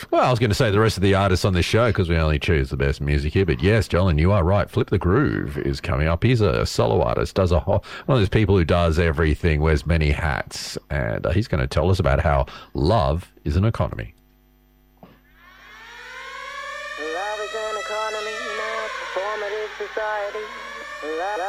Well, I was going to say the rest of the artists on this show because we only choose the best music here. But yes, Jolyn, you are right. Flip the Groove is coming up. He's a solo artist, does one of those people who does everything, wears many hats, and he's going to tell us about how love is an economy. Love is an economy in a performative society.